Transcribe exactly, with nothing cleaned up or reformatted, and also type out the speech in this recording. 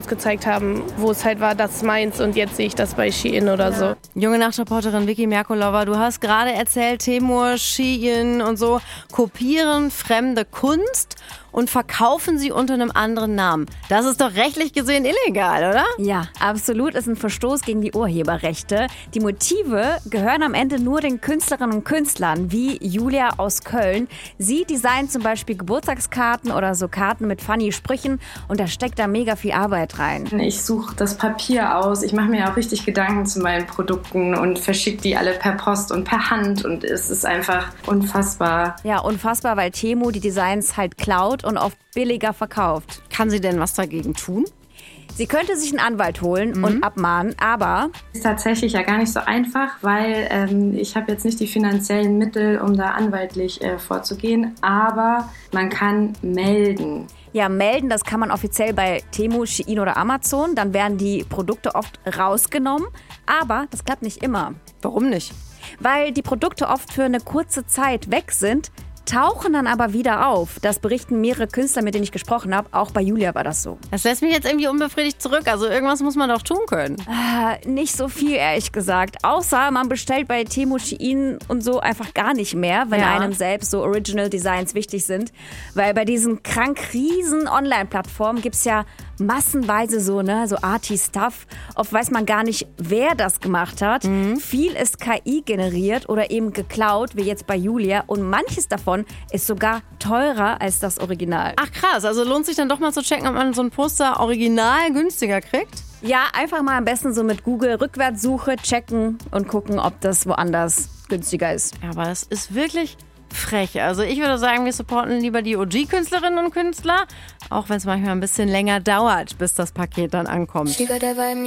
gezeigt haben, wo es halt war, das ist meins und jetzt sehe ich das bei Shein oder so. Junge Nachtreporterin Vicky Merkulova, du hast gerade erzählt, Temu, Shein und so kopieren fremde Kunst und verkaufen sie unter einem anderen Namen. Das ist doch rechtlich gesehen illegal, oder? Ja, absolut. Ist ein Verstoß gegen die Urheberrechte. Die Motive gehören am Ende nur den Künstlerinnen und Künstlern, wie Julia aus Köln. Sie designt zum Beispiel Geburtstagskarten oder so Karten mit funny Sprüchen und da steckt da mega viel Arbeit rein. Ich suche das Papier aus. Ich mache mir auch richtig Gedanken zu meinen Produkten und verschicke die alle per Post und per Hand und es ist einfach unfassbar. Ja, unfassbar, weil Temu die Designs halt klaut und oft billiger verkauft. Kann sie denn was dagegen tun? Sie könnte sich einen Anwalt holen mhm. und abmahnen, aber... Ist tatsächlich ja gar nicht so einfach, weil ähm, ich habe jetzt nicht die finanziellen Mittel, um da anwaltlich äh, vorzugehen, aber man kann melden. Ja, melden, das kann man offiziell bei Temu, Shein oder Amazon. Dann werden die Produkte oft rausgenommen, aber das klappt nicht immer. Warum nicht? Weil die Produkte oft für eine kurze Zeit weg sind, tauchen dann aber wieder auf. Das berichten mehrere Künstler, mit denen ich gesprochen habe. Auch bei Julia war das so. Das lässt mich jetzt irgendwie unbefriedigt zurück. Also irgendwas muss man doch tun können. Äh, nicht so viel, ehrlich gesagt. Außer man bestellt bei Temu, Shein und so einfach gar nicht mehr, wenn ja. einem selbst so Original Designs wichtig sind. Weil bei diesen krank riesen Online-Plattformen gibt es ja massenweise so, ne, so Arty-Stuff. Oft weiß man gar nicht, wer das gemacht hat. Mhm. Viel ist K I generiert oder eben geklaut, wie jetzt bei Julia. Und manches davon ist sogar teurer als das Original. Ach krass, also lohnt sich dann doch mal zu checken, ob man so ein Poster original günstiger kriegt? Ja, einfach mal am besten so mit Google Rückwärtssuche checken und gucken, ob das woanders günstiger ist. Ja, aber es ist wirklich frech. Also ich würde sagen, wir supporten lieber die O G-Künstlerinnen und Künstler, auch wenn es manchmal ein bisschen länger dauert, bis das Paket dann ankommt.